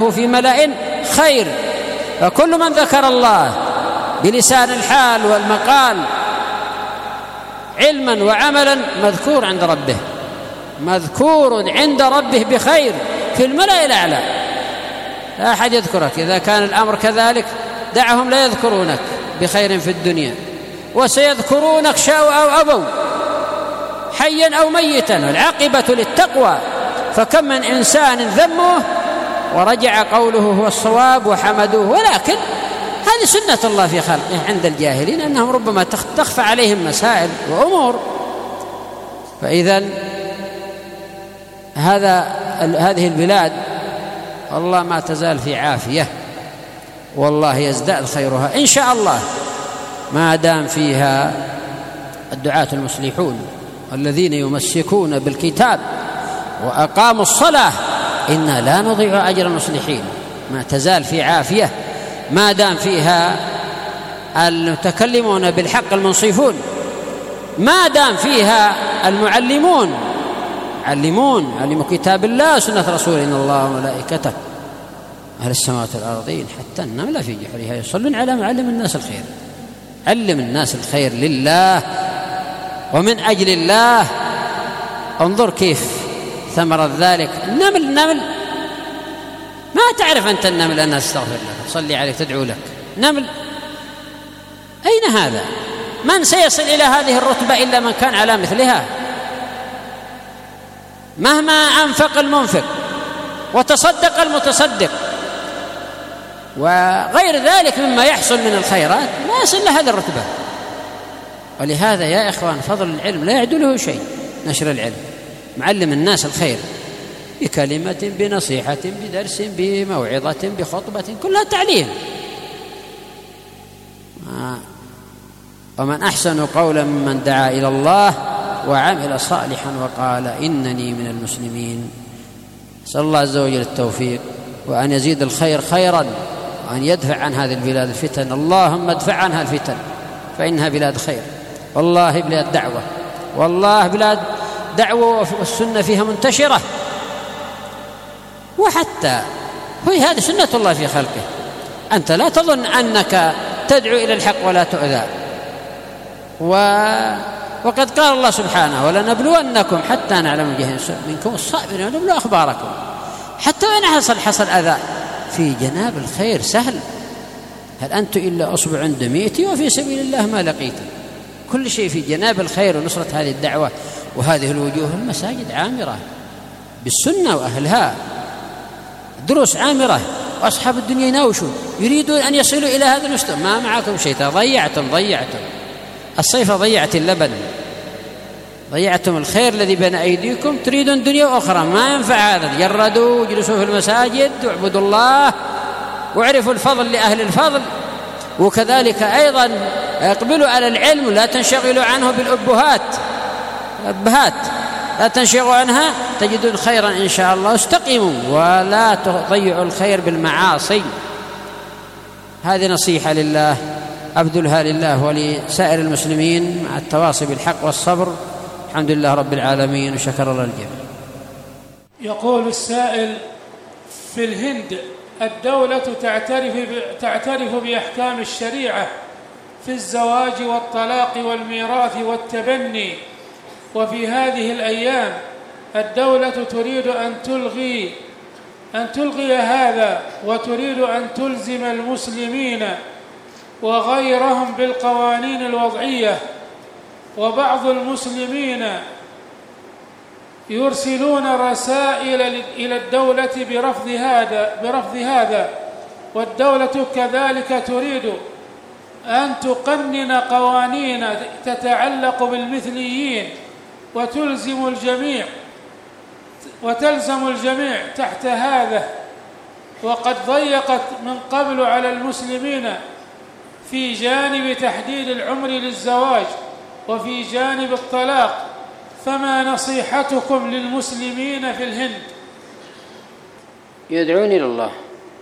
أنه في ملأ خير. فكل من ذكر الله بلسان الحال والمقال علما وعملا مذكور عند ربه، مذكور عند ربه بخير في الملأ الأعلى. لا أحد يذكرك. إذا كان الأمر كذلك دعهم لا يذكرونك بخير في الدنيا، وسيذكرونك شاءوا أو أبوا، حيا أو ميتا، والعاقبة للتقوى. فكم من إنسان ذموه ورجع قوله هو الصواب وحمدوه، ولكن هذه سنة الله في خلقه عند الجاهلين، أنهم ربما تخفى عليهم مسائل وأمور. فإذا هذه البلاد والله ما تزال في عافية، والله يزداد خيرها إن شاء الله ما دام فيها الدعاة المصلحون الذين يمسكون بالكتاب وأقاموا الصلاة. إنا لا نضيع أجر المصلحين. ما تزال في عافية ما دام فيها المتكلمون بالحق المنصفون، ما دام فيها المعلمون علموا كتاب الله سنة رسوله إن الله وملائكته أهل السماوات والأرضين حتى النملة في جحرها يصلون على معلم الناس الخير. علم الناس الخير لله ومن أجل الله. انظر كيف ثمرة ذلك. النمل ما تعرف أنت النمل أنها تستغفر لك تصلي عليك تدعو لك. نمل أين هذا؟ من سيصل إلى هذه الرتبة إلا من كان على مثلها؟ مهما أنفق المنفق وتصدق المتصدق وغير ذلك مما يحصل من الخيرات لا يصل لهذه الرتبة. ولهذا يا إخوان فضل العلم لا يعدله شيء. نشر العلم، معلم الناس الخير بكلمة بنصيحة بدرس بموعظة بخطبة، كلها تعليم. ومن أحسن قولا ممن دعا إلى الله وعمل صالحا وقال إنني من المسلمين. نسأل الله عز وجل التوفيق وأن يزيد الخير خيرا وأن يدفع عن هذه البلاد الفتن. اللهم ادفع عنها الفتن فإنها بلاد خير، والله بلاد دعوة، والله بلاد دعوة والسنة فيها منتشرة. وحتى هذه سنة الله في خلقه. أنت لا تظن أنك تدعو إلى الحق ولا تؤذى. وقد قال الله سبحانه ولنبلونكم حتى نعلم الجاهلين منكم الصابرين ونبلو أخباركم. حتى وإن حصل أذى في جناب الخير سهل. هل أنت إلا أصبع دميتي وفي سبيل الله ما لقيتي. كل شيء في جناب الخير ونصرة هذه الدعوة وهذه الوجوه. المساجد عامرة بالسنة وأهلها، دروس عامرة، وأصحاب الدنيا يناوشون يريدون أن يصلوا إلى هذا المستوى. ما معكم شيء، ضيعتم الصيف، ضيعت اللبن، ضيعتم الخير الذي بين أيديكم. تريدون دنيا أخرى ما ينفع هذا. تجردوا وجلسوا في المساجد واعبدوا الله واعرفوا الفضل لأهل الفضل. وكذلك أيضا اقبلوا على العلم، لا تنشغلوا عنه بالأبهات لا تنشغلوا عنها تجدون خيرا إن شاء الله. استقيموا ولا تضيعوا الخير بالمعاصي. هذه نصيحة لله أبذلها لله ولسائر المسلمين مع التواصي بالحق والصبر. الحمد لله رب العالمين وشكر الله الجميع. يقول السائل: في الهند الدولة تعترف بأحكام الشريعة في الزواج والطلاق والميراث والتبني، وفي هذه الأيام الدولة تريد أن تلغي هذا، وتريد أن تلزم المسلمين وغيرهم بالقوانين الوضعية. وبعض المسلمين يرسلون رسائل إلى الدولة برفض هذا، والدولة كذلك تريد أن تقنن قوانين تتعلق بالمثليين وتلزم الجميع تحت هذا. وقد ضيقت من قبل على المسلمين في جانب تحديد العمر للزواج وفي جانب الطلاق. فما نصيحتكم للمسلمين في الهند؟ يدعون إلى الله.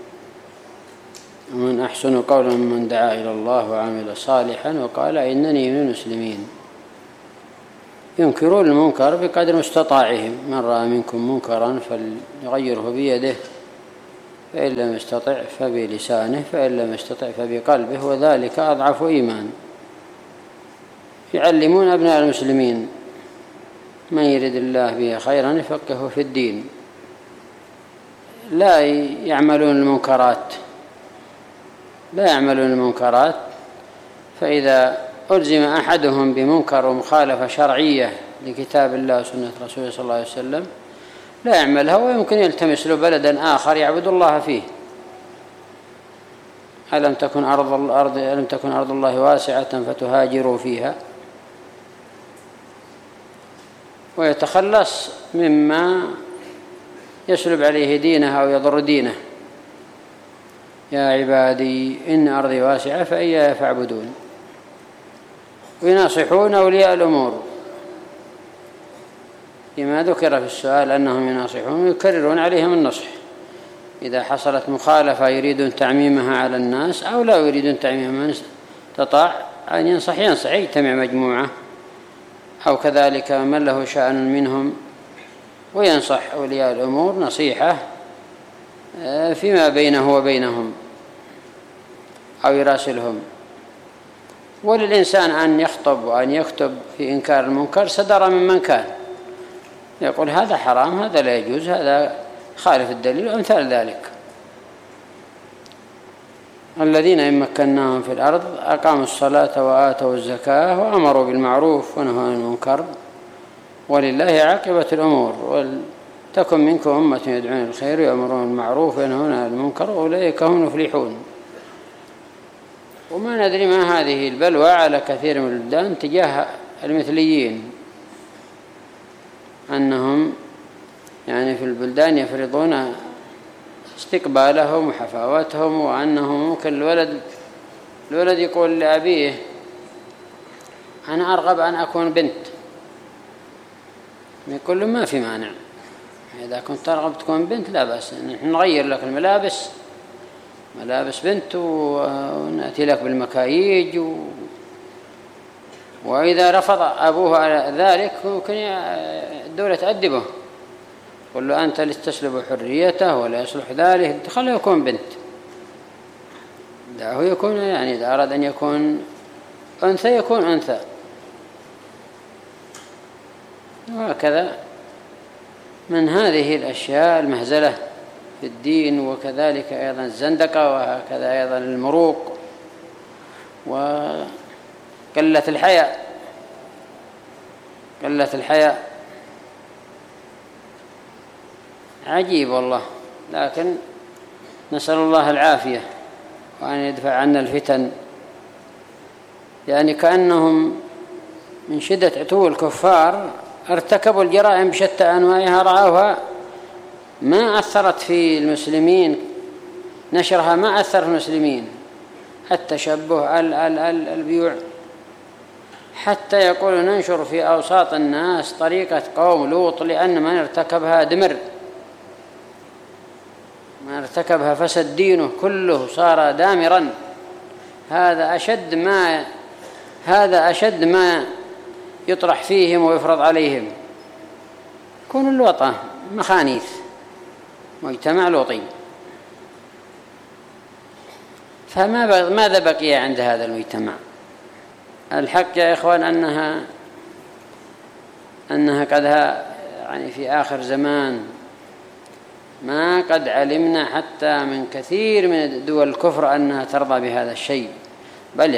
ومن أحسن قولا ممن دعا إلى الله وعمل صالحا وقال إنني من المسلمين. ينكرون المنكر بقدر استطاعهم. من رأى منكم منكرا فليغيره بيده فإن لم يستطع فبلسانه، فإن لم يستطع فبقلبه، وذلك أضعف إيمان. يعلمون أبناء المسلمين من يرد الله به خيرا يفقهه في الدين، لا يعملون المنكرات، فإذا ألزم أحدهم بمنكر ومخالفة شرعية لكتاب الله وسنة رسوله صلى الله عليه وسلم لا يعملها، ويمكن يلتمس له بلدا آخر يعبد الله فيه. ألم تكن أرض الله واسعة فتهاجروا فيها، ويتخلص مما يسلب عليه دينه أو يضر دينه. يا عبادي إن أرضي واسعة فإياي فاعبدون. ويناصحون أولياء الأمور لما ذكر في السؤال أنهم يناصحون ويكررون عليهم النصح إذا حصلت مخالفة يريدون تعميمها على الناس أو لا يريدون تعميمها، من استطاع أن ينصح يجتمع مجموعة أو كذلك من له شأن منهم وينصح أولياء الأمور نصيحة فيما بينه وبينهم أو يراسلهم. وللإنسان أن يخطب وأن يكتب في إنكار المنكر صدر من كان يقول هذا حرام، هذا لا يجوز، هذا خالف الدليل وأمثال ذلك. الذين إن مكناهم في الأرض أقاموا الصلاة وآتوا الزكاة وأمروا بالمعروف ونهوا عن المنكر ولله عاقبة الأمور. ولتكن منكم أمة يدعون الخير ويأمرون بالمعروف وينهون عن المنكر وأولئك هم المفلحون. وما ندري ما هذه البلوى على كثير من البلدان تجاه المثليين، أنهم يعني في البلدان يفرضون استقبالهم وحفاوتهم، وأنه ممكن الولد يقول لأبيه أنا أرغب أن أكون بنت، يقول له ما في مانع، إذا كنت ترغب تكون بنت لا بأس، نحن نغير لك ملابس بنت ونأتي لك بالمكاييج وإذا رفض أبوه على ذلك ممكن الدولة تأدبه، قل له أنت لتسلب حريته ولا يصلح ذلك، خليه يكون بنت، دعه يكون، يعني إذا أراد أن يكون أنثى يكون أنثى. وهكذا من هذه الأشياء المهزلة في الدين، وكذلك أيضا الزندقة، وهكذا أيضا المروق وقلة الحياء عجيب والله. لكن نسأل الله العافية وأن يدفع عنا الفتن، يعني كأنهم من شدة عتو الكفار ارتكبوا الجرائم بشتى أنواعها، رعوها ما أثرت في المسلمين، نشرها ما أثر في المسلمين، التشبه البيوع، حتى يقولوا ننشر في أوساط الناس طريقة قوم لوط لأن من ارتكبها دمر، من ارتكبها فسد دينه كله صار دامرا. هذا أشد ما يطرح فيهم ويفرض عليهم. كون اللوطة مخانيث، مجتمع لوطي. فماذا بقي عند هذا المجتمع؟ الحق يا إخوان أنها قد يعني في آخر زمان ما قد علمنا حتى من كثير من دول الكفر أنها ترضى بهذا الشيء، بل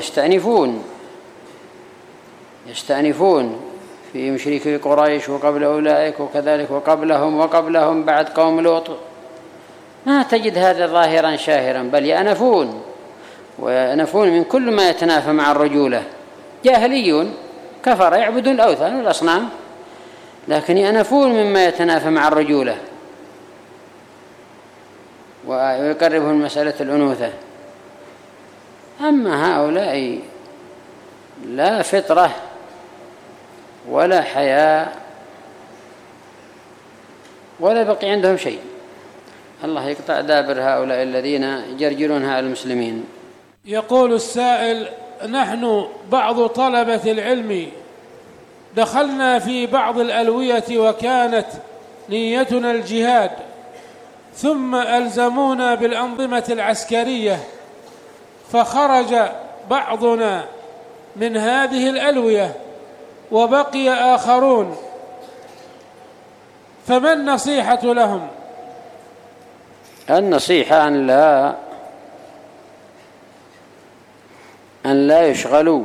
يستأنفون في مشركي قريش وقبل أولئك وكذلك وقبلهم بعد قوم لوط. ما تجد هذا ظاهرا شاهرا، بل يأنفون من كل ما يتنافى مع الرجولة. جاهليون كفر يعبدون الأوثان والأصنام، لكن يأنفون مما يتنافى مع الرجولة ويقربهم مسألة الأنوثة. أما هؤلاء لا فطرة ولا حياء ولا بقي عندهم شيء. الله يقطع دابر هؤلاء الذين يجرجرون على المسلمين. يقول السائل: نحن بعض طلبة العلم دخلنا في بعض الألوية وكانت نيتنا الجهاد، ثم ألزمونا بالأنظمة العسكرية، فخرج بعضنا من هذه الألوية وبقي آخرون، فما النصيحة لهم؟ النصيحة أن لا يشغلوا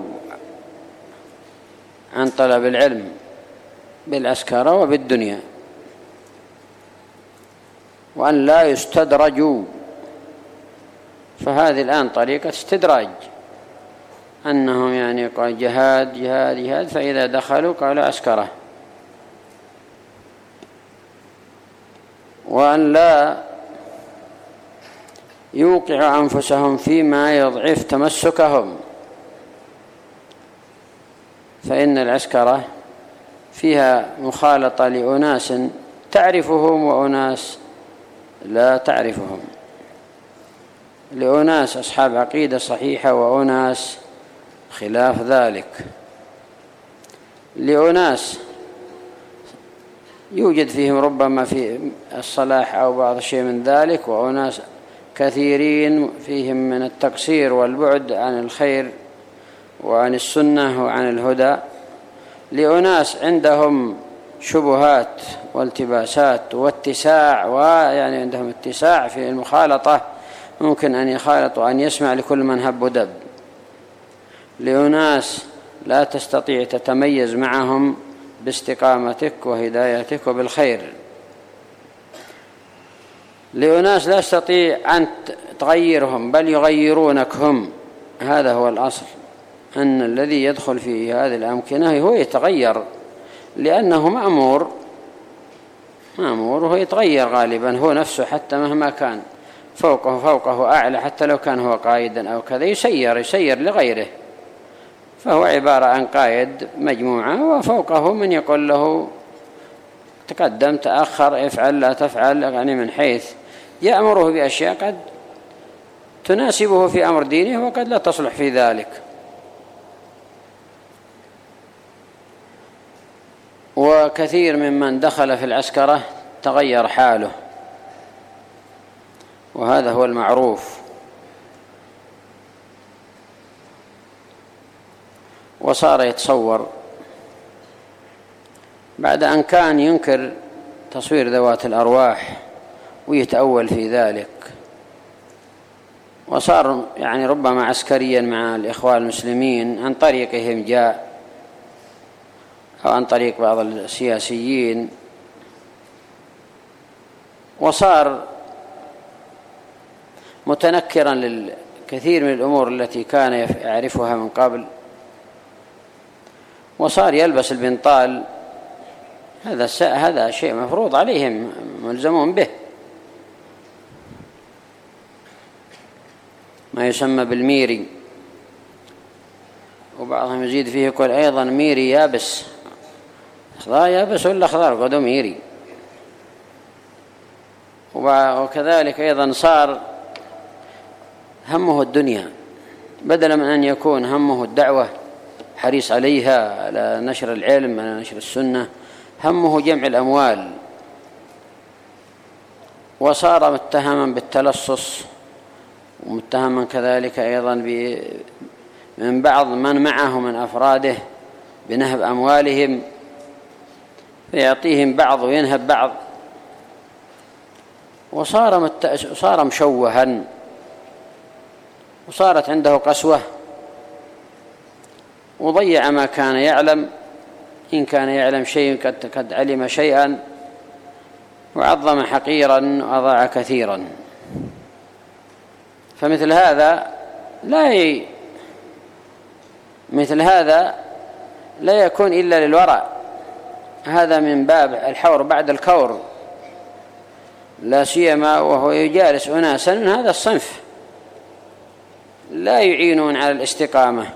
عن طلب العلم بالعسكرة وبالدنيا، وأن لا يستدرجوا، فهذه الآن طريقة استدراج، أنهم يعني قال جهاد جهاد جهاد، فإذا دخلوا قالوا عسكرة. وأن لا يوقعوا أنفسهم فيما يضعف تمسكهم، فإن العسكرة فيها مخالطة لأناس تعرفهم وأناس لا تعرفهم، لأناس أصحاب عقيدة صحيحة وأناس خلاف ذلك، لأناس يوجد فيهم ربما في الصلاح أو بعض شيء من ذلك، وأناس كثيرين فيهم من التقصير والبعد عن الخير وعن السنة وعن الهدى، لأناس عندهم شبهات والتباسات واتساع، ويعني عندهم اتساع في المخالطة، ممكن أن يخالط وأن يسمع لكل من هب ودب، لأناس لا تستطيع تتميز معهم باستقامتك وهدايتك وبالخير، لأناس لا تستطيع أن تغيرهم بل يغيرونك هم. هذا هو الأصل، أن الذي يدخل في هذه الأمكنة هو يتغير، لأنه مأمور وهو يتغير غالبا، هو نفسه حتى مهما كان فوقه أعلى، حتى لو كان هو قائدا أو كذا يسير لغيره، فهو عبارة عن قائد مجموعة، وفوقه من يقول له تقدم تأخر افعل لا تفعل، يعني من حيث يأمره بأشياء قد تناسبه في أمر دينه وقد لا تصلح في ذلك. وكثير ممن دخل في العسكرة تغير حاله، وهذا هو المعروف، وصار يتصور بعد أن كان ينكر تصوير ذوات الأرواح ويتأول في ذلك، وصار يعني ربما عسكريا مع الإخوان المسلمين، عن طريقهم جاء أو عن طريق بعض السياسيين، وصار متنكرا للكثير من الأمور التي كان يعرفها من قبل، وصار يلبس البنطال. هذا شيء مفروض عليهم، ملزمون به، ما يسمى بالميري، وبعضهم يزيد فيه يقول أيضا ميري يابس، أخضر يابس ولا أخضر قدو ميري. وكذلك أيضا صار همه الدنيا، بدلا من أن يكون همه الدعوة حريص عليها على نشر العلم على نشر السنة، همه جمع الأموال، وصار متهما بالتلصص، ومتهما كذلك أيضا من بعض من معه من أفراده بنهب أموالهم، فيعطيهم بعض وينهب بعض، وصار مشوها، وصارت عنده قسوة، وضيع ما كان يعلم، إن كان يعلم شيء قد علم شيئا، وعظم حقيرا وأضاع كثيرا. فمثل هذا لا يكون إلا للورع، هذا من باب الحور بعد الكور، لا سيما وهو يجالس أناسا من هذا الصنف لا يعينون على الاستقامة،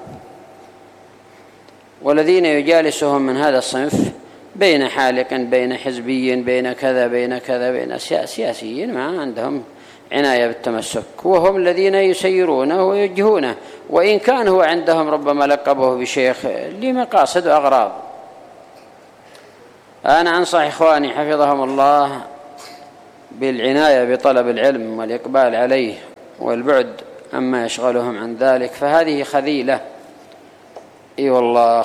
والذين يجالسهم من هذا الصنف بين حالق بين حزبي بين كذا بين كذا بين سياسيين ما عندهم عناية بالتمسك، وهم الذين يسيرونه ويوجهونه، وإن كان هو عندهم ربما لقبه بشيخ لمقاصد وأغراض. أنا أنصح إخواني حفظهم الله بالعناية بطلب العلم والإقبال عليه والبعد عما يشغلهم عن ذلك، فهذه خذيلة. اي والله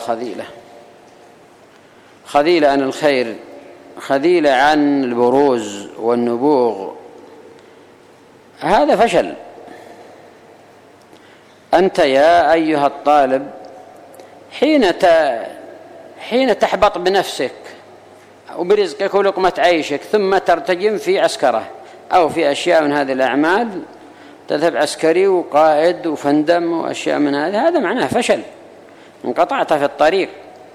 خذيلة عن الخير، خذيلة عن البروز والنبوغ. هذا فشل. أنت يا أيها الطالب حين تحبط بنفسك وبرزقك ولقمة عيشك ثم ترتجم في عسكرة أو في أشياء من هذه الأعمال، تذهب عسكري وقائد وفندم وأشياء من هذا معناه فشل. انقطعت في الطريق،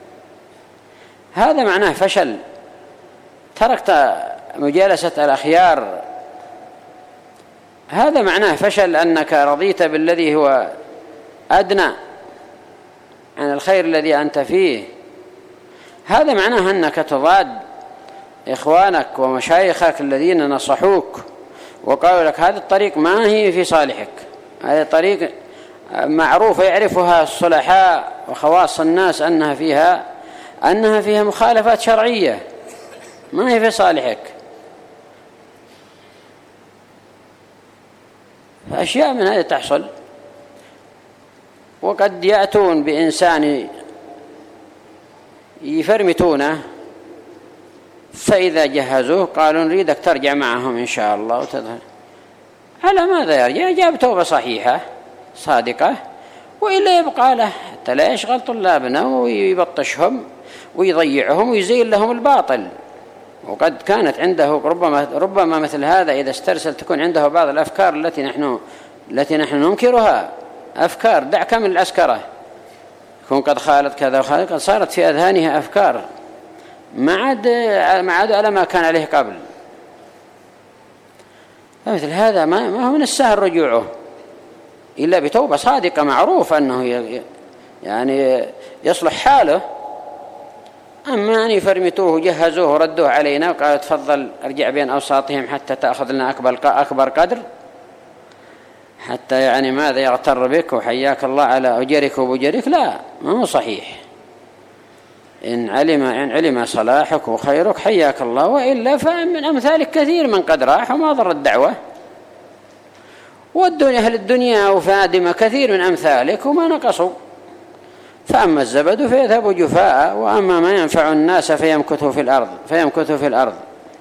هذا معناه فشل. تركت مجالسة الأخيار، هذا معناه فشل. أنك رضيت بالذي هو أدنى عن الخير الذي أنت فيه، هذا معناه أنك تضاد إخوانك ومشايخك الذين نصحوك وقالوا لك هذه الطريق ما هي في صالحك، هذه الطريق معروفة يعرفها الصلحاء وخواص الناس أنها فيها مخالفات شرعية، ما هي في صالحك. فأشياء من هذه تحصل. وقد يأتون بإنسان يفرمتونه، فإذا جهزوه قالوا نريدك ترجع معهم إن شاء الله وتذهب. على ماذا يرجع؟ جاب توبة صحيحة صادقة، وإلا يبقى له حتى لا يشغل طلابنا ويبطشهم ويضيعهم ويزين لهم الباطل. وقد كانت عنده ربما مثل هذا إذا استرسل تكون عنده بعض الأفكار التي نحن ننكرها. أفكار دعك من العسكرة، يكون قد خالط كذا وخالط، قد صارت في أذهانها أفكار ما عاد على ما كان عليه قبل. فمثل هذا ما هو من السهل رجوعه إلا بتوبة صادقة معروف أنه يعني يصلح حاله. أما أن يفرمتوه وجهزوه وردوه علينا وقالوا تفضل ارجع بين أوساطهم حتى تأخذ لنا أكبر قدر، حتى يعني ماذا يغتر بك وحياك الله على أجرك وبجرك، لا، ما هو صحيح. إن علم صلاحك وخيرك حياك الله، وإلا فمن أمثالك كثير من قد راح وما ضر الدعوة، والدنيا أهل الدنيا وفادمة كثير من أمثالك وما نقصوا. فأما الزبد فيذهب جفاء، وأما ما ينفع الناس فيمكث في الأرض.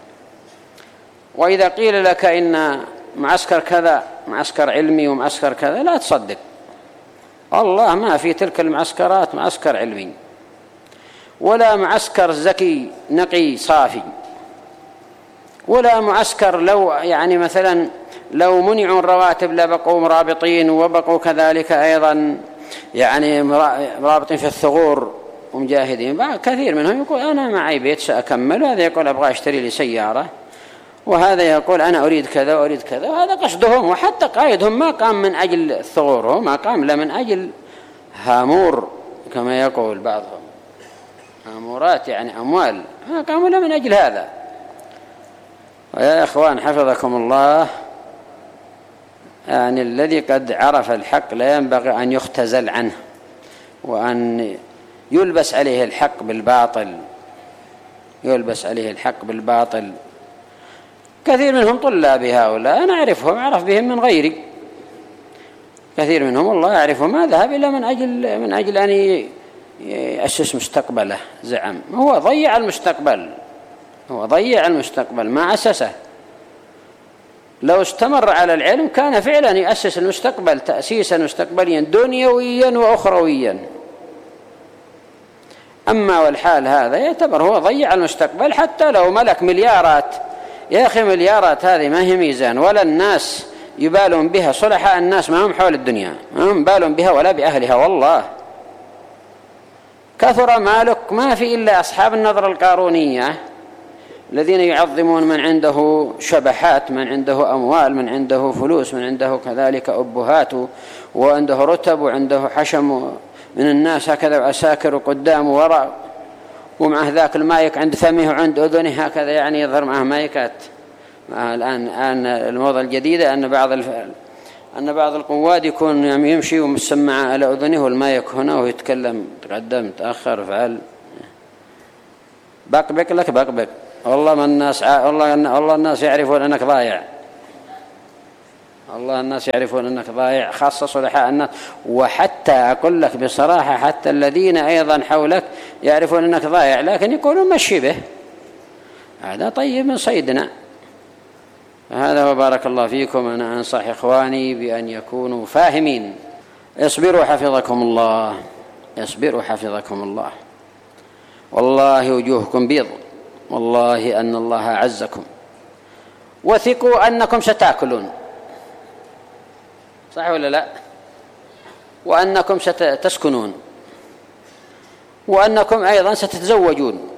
وإذا قيل لك إن معسكر كذا معسكر علمي ومعسكر كذا، لا تصدق، والله ما في تلك المعسكرات معسكر علمي ولا معسكر زكي نقي صافي، ولا معسكر لو يعني مثلا لو منعوا الرواتب لبقوا مرابطين وبقوا كذلك أيضا يعني مرابطين في الثغور ومجاهدين. كثير منهم يقول أنا معي بيت سأكمل، وهذا يقول أبغى أشتري لي سيارة، وهذا يقول أنا أريد كذا وأريد كذا، وهذا قصدهم. وحتى قائدهم ما قام من أجل الثغور، هو ما قام لا من أجل هامور كما يقول بعضهم، هامورات يعني أموال، ما قاموا لا من أجل هذا. ويا إخوان حفظكم الله، يعني الذي قد عرف الحق لا ينبغي أن يختزل عنه وأن يلبس عليه الحق بالباطل. كثير منهم طلابي هؤلاء أنا أعرف بهم من غيري، كثير منهم والله أعرفهم ما ذهب إلا من أجل أن يأسس مستقبله. زعم هو ضيع المستقبل ما أسسه. لو استمر على العلم كان فعلا يأسس المستقبل تأسيسا مستقبليا دنيويا وأخرويا. أما والحال هذا يعتبر هو ضيع المستقبل، حتى لو ملك مليارات. يا أخي مليارات هذه ما هي ميزان، ولا الناس يبالون بها. صلحاء الناس ما هم حول الدنيا، ما هم بالون بها ولا بأهلها. والله كثر مالك ما في إلا أصحاب النظرة القارونية الذين يعظمون من عنده شبحات، من عنده أموال، من عنده فلوس، من عنده كذلك أبهات وعنده رتب وعنده حشم من الناس هكذا وعساكر وقدام ووراء، ومعه ذاك المايك عند فمه وعند أذنه هكذا، يعني يظهر معه مايكات. الآن الموضة الجديدة أن بعض القواد يكون يمشي ومسمع على أذنه والمايك هنا ويتكلم تقدم تأخر فعل بقبق لك بقبق. والله الناس يعرفون أنك ضايع، والله الناس يعرفون أنك ضايع، خاصة صلحاء الناس. وحتى أقول لك بصراحة حتى الذين أيضا حولك يعرفون أنك ضايع، لكن يقولون مشي به، هذا طيب من صيدنا. هذا وبارك الله فيكم. أنا أنصح إخواني بأن يكونوا فاهمين. اصبروا حفظكم الله، اصبروا حفظكم الله، والله وجوهكم بيض، والله أن الله أعزكم، وثقوا أنكم ستأكلون، صح ولا لا؟ وأنكم ستسكنون، وأنكم أيضا ستتزوجون،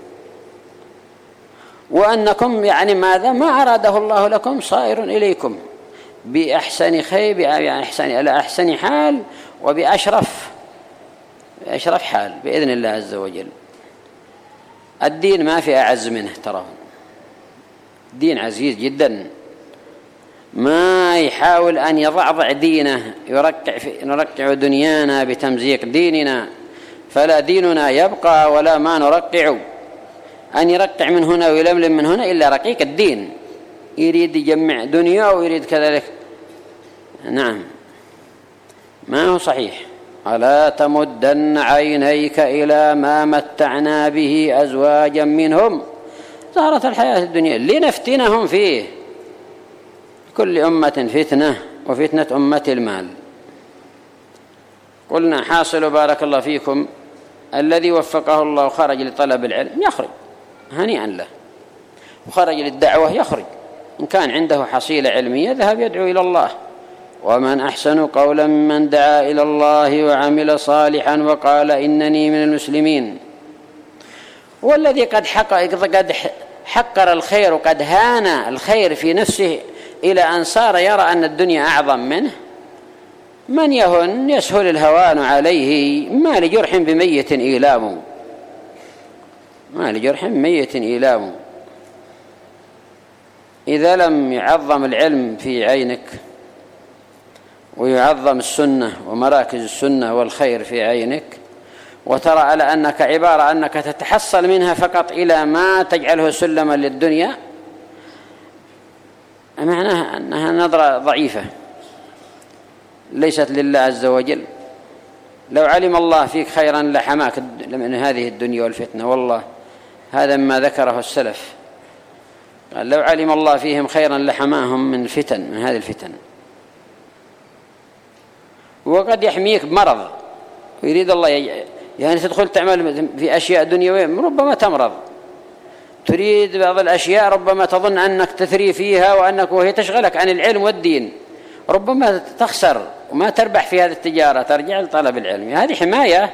وأنكم يعني ماذا ما أراده الله لكم صائر إليكم بأحسن خير، يعني على أحسن حال وبأشرف حال بإذن الله عز وجل. الدين ما في أعز منه، ترى دين عزيز جدا، ما يحاول أن يضعضع دينه، نرقع دنيانا بتمزيق ديننا، فلا ديننا يبقى ولا ما نرقع. أن يرقع من هنا ويلملم من هنا إلا رقيق الدين، يريد يجمع دنيا ويريد كذلك. نعم، ما هو صحيح. ألا تمدن عينيك إلى ما متعنا به أزواجا منهم زهرة الحياة الدنيا لنفتنهم فيه، كل أمة فتنة وفتنة أمة المال. قلنا حاصل بارك الله فيكم الذي وفقه الله خرج لطلب العلم يخرج هنيئا له، وخرج للدعوة يخرج، إن كان عنده حصيلة علمية ذهب يدعو إلى الله. ومن أحسن قولا ممن دعا إلى الله وعمل صالحا وقال إنني من المسلمين. والذي قد حقر الخير وقد هان الخير في نفسه إلى أن صار يرى أن الدنيا أعظم منه، من يهن يسهل الهوان عليه، ما لجرح بميت إيلام، ما لجرح بميت إيلام. إذا لم يعظم العلم في عينك ويعظم السنة ومراكز السنة والخير في عينك، وترى على أنك عبارة أنك تتحصل منها فقط إلى ما تجعله سلما للدنيا، معناها أنها نظرة ضعيفة ليست لله عز وجل. لو علم الله فيك خيرا لحماك من هذه الدنيا والفتنة، والله هذا ما ذكره السلف، قال لو علم الله فيهم خيرا لحماهم من هذه الفتن. وقد يحميك بمرض ويريد الله يعني تدخل تعمل في أشياء دنيوية ربما تمرض، تريد بعض الأشياء ربما تظن أنك تثري فيها وأنك وهي تشغلك عن العلم والدين، ربما تخسر وما تربح في هذه التجارة، ترجع لطلب العلم، هذه حماية.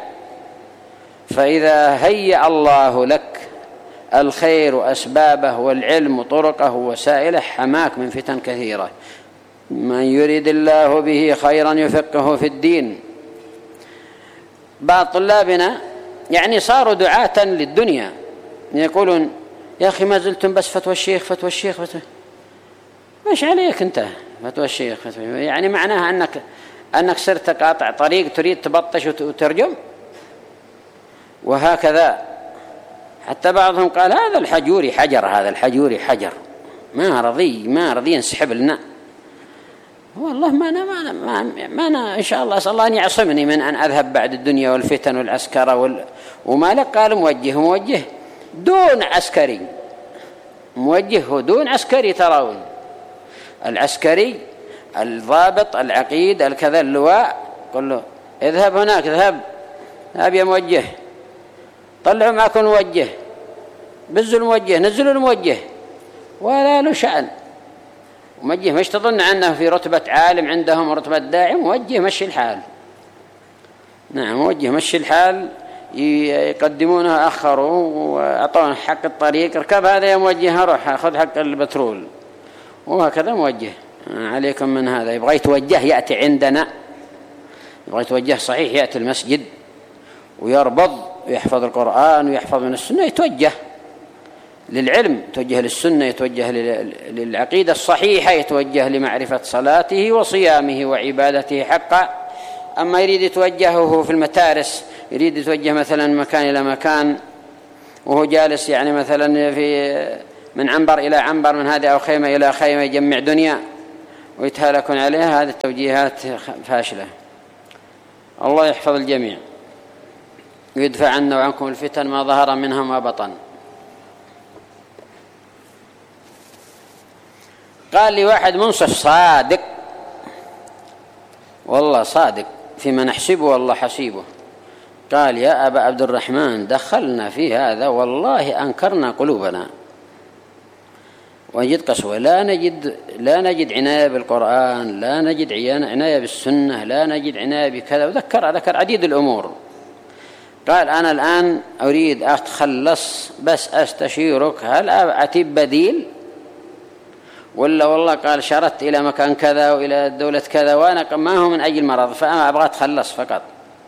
فإذا هيأ الله لك الخير وأسبابه والعلم وطرقه ووسائله حماك من فتن كثيرة. من يريد الله به خيرا يفقهه في الدين. بعض طلابنا يعني صاروا دعاة للدنيا، يقولون يا أخي ما زلتم بس فتوى الشيخ فتوى الشيخ فتوى. ماش عليك أنت فتوى الشيخ فتوى، يعني معناها أنك صرت قاطع طريق تريد تبطش وترجم. وهكذا حتى بعضهم قال هذا الحجوري حجر، هذا الحجوري حجر، ما رضي ينسحب لنا. والله ما أنا إن شاء الله أسأل الله أن يعصمني من أن أذهب بعد الدنيا والفتن والعسكرة وما لك. قال موجه دون عسكري، موجه دون عسكري. ترون العسكري الضابط العقيد الكذا اللواء قل له اذهب هناك، اذهب يا موجه، طلعوا معكم موجه، بزوا الموجه، نزلوا الموجه، ولا له شأن. موجه مش تظن عنه في رتبة عالم عندهم رتبة داعي، موجه مشي الحال. نعم موجه مشي الحال، يقدمونه أخروا وأعطوه حق الطريق، اركب هذا يا موجه، روح أخذ حق البترول، وهكذا موجه. عليكم من هذا، يبغى يتوجه يأتي عندنا، يبغى يتوجه صحيح يأتي المسجد ويربض ويحفظ القرآن ويحفظ من السنة، يتوجه للعلم، يتوجه للسنة، يتوجه للعقيدة الصحيحة، يتوجه لمعرفة صلاته وصيامه وعبادته حقا. أما يريد يتوجهه في المتارس، يريد يتوجه مثلا مكان إلى مكان وهو جالس يعني مثلا من عنبر إلى عنبر، من هذه أو خيمة إلى خيمة، يجمع دنيا ويتهالكون عليها. هذه التوجيهات فاشلة. الله يحفظ الجميع ويدفع عنا وعنكم الفتن ما ظهر منها ما بطن. قال لي واحد منصف صادق، والله صادق فيما نحسبه والله حسيبه، قال: يا أبا عبد الرحمن، دخلنا في هذا والله أنكرنا قلوبنا، ونجد قسوة، لا نجد عناية بالقرآن، لا نجد عناية بالسنة، لا نجد عناية بكذا، وذكر عديد الأمور. قال: أنا الآن أريد أتخلص، بس أستشيرك، هل أتيب بديل ولا والله قال شردت إلى مكان كذا وإلى دولة كذا، وأنا ما هو من أجل مرض، فأنا أبغى أتخلص فقط.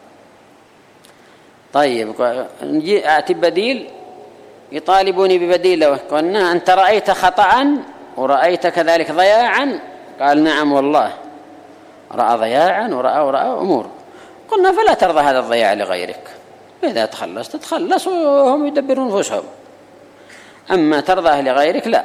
طيب أتي بديل، يطالبوني ببديل. لو قلنا: أنت رأيت خطأ ورأيت كذلك ضياعا؟ قال: نعم والله رأى ضياعا ورأى أمور. قلنا: فلا ترضى هذا الضياع لغيرك، إذا تتخلص وهم يدبرون أنفسهم، أما ترضاه لغيرك لا.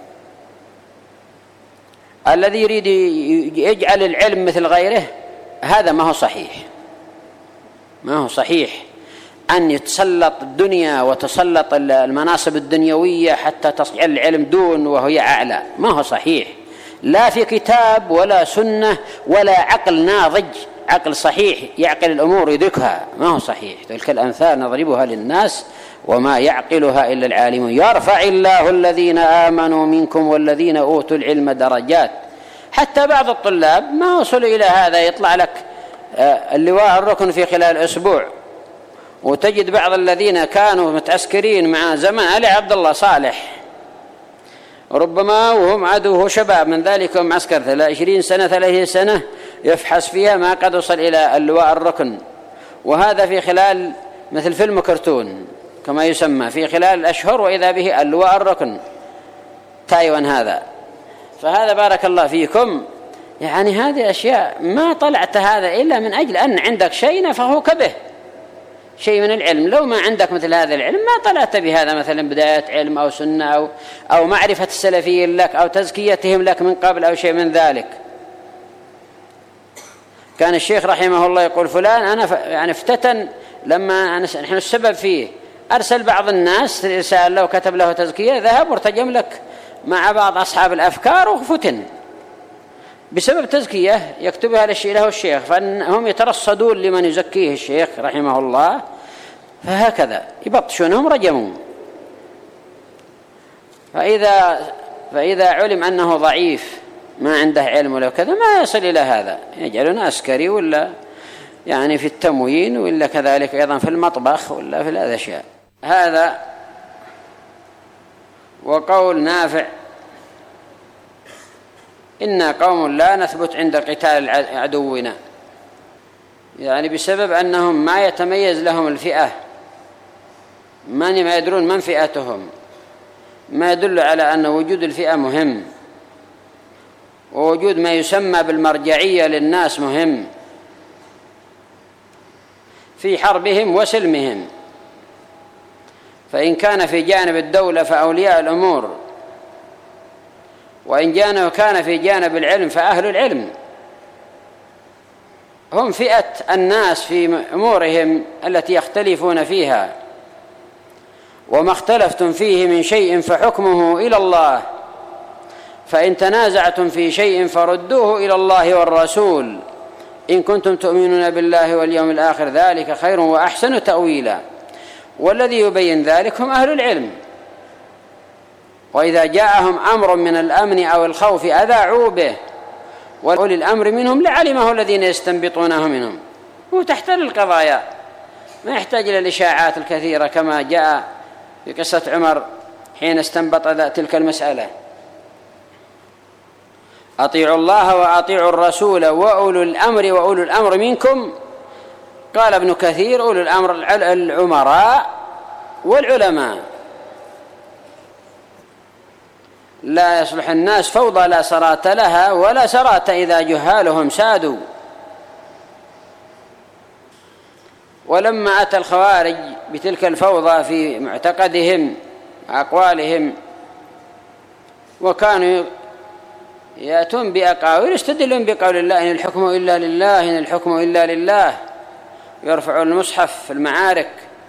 الذي يريد يجعل العلم مثل غيره هذا ما هو صحيح، ما هو صحيح أن يتسلط الدنيا وتسلط المناصب الدنيوية حتى تجعل العلم دون وهي أعلى، ما هو صحيح، لا في كتاب ولا سنة ولا عقل ناضج، عقل صحيح يعقل الأمور يدركها، ما هو صحيح. تلك الأمثال نضربها للناس وما يعقلها إلا العالمون. يرفع الله الذين آمنوا منكم والذين أوتوا العلم درجات. حتى بعض الطلاب ما وصلوا إلى هذا، يطلع لك اللواء الركن في خلال أسبوع، وتجد بعض الذين كانوا متعسكرين مع زمان علي عبد الله صالح، ربما وهم عدوه شباب من ذلك معسكر 20 سنة 30 سنة يفحص فيها ما قد وصل إلى اللواء الركن، وهذا في خلال مثل فيلم كرتون كما يسمى، في خلال الأشهر وإذا به اللواء الركن تايوان هذا. فهذا بارك الله فيكم، يعني هذه أشياء ما طلعت هذا إلا من أجل أن عندك شيء نفعك به، شيء من العلم. لو ما عندك مثل هذا العلم ما طلعت بهذا، مثلا بداية علم أو سنة أو معرفة السلفيين لك أو تزكيتهم لك من قبل أو شيء من ذلك. كان الشيخ رحمه الله يقول: فلان أنا يعني افتتن لما نحن السبب فيه، أرسل بعض الناس رسالة وكتب له تزكية، ذهب وارتجم لك مع بعض أصحاب الأفكار وفتن بسبب تزكية يكتبها له الشيخ، فهم يترصدون لمن يزكيه الشيخ رحمه الله، فهكذا يبطشونهم رجموا. فإذا علم أنه ضعيف ما عنده علم ولا كذا ما يصل إلى هذا، يجعلون عسكري ولا يعني في التموين ولا كذلك أيضا في المطبخ ولا في الأشياء. هذا. وقول نافع: إنا قوم لا نثبت عند قتال عدونا، يعني بسبب أنهم ما يتميز لهم الفئة، ما يدرون من فئتهم، ما يدل على أن وجود الفئة مهم، ووجود ما يسمى بالمرجعية للناس مهم في حربهم وسلمهم. فإن كان في جانب الدولة فأولياء الأمور، وإن كان في جانب العلم فأهل العلم، هم فئة الناس في أمورهم التي يختلفون فيها. وما اختلفتم فيه من شيء فحكمه إلى الله، فإن تنازعتم في شيء فردوه إلى الله والرسول إن كنتم تؤمنون بالله واليوم الآخر، ذلك خير وأحسن تأويلا. والذي يبين ذلك هم أهل العلم. وإذا جاءهم أمر من الأمن أو الخوف أذاعوا به، وأولي الأمر منهم لعلمه الذين يستنبطونه منهم. هو تحتل القضايا، ما يحتاج إلى الإشاعات الكثيرة كما جاء في قصة عمر حين استنبط تلك المسألة: أطيعوا الله وأطيعوا الرسول وأولو الأمر منكم. قال ابن كثير: أولو الأمر العمراء والعلماء. لا يصلح الناس فوضى لا سرات لها ولا سرات إذا جهالهم سادوا. ولما أتى الخوارج بتلك الفوضى في معتقدهم وأقوالهم وكانوا يأتون بأقاويل يستدلون بقول الله إن الحكم إلا لله إن الحكم إلا لله، يرفعون المصحف في المعارك.